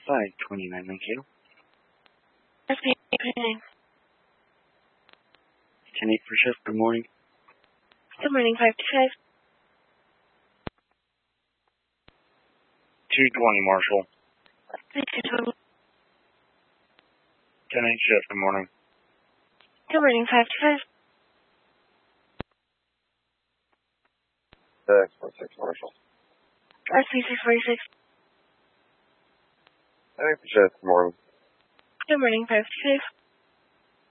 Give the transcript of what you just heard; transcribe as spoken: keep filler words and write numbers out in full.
five twenty-nine Mankato. That's me. Good ten eight for shift, good morning. Good morning, five two five. two twenty Marshall. ten eight shift, good morning. Good morning, five two five. six four six Marshall. R C six forty-six. ten eight for shift, good morning. Good morning, five two five.